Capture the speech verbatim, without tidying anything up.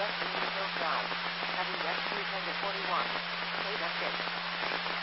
west Indian Hill Drive. Heavy west through ten to forty-one. State of six.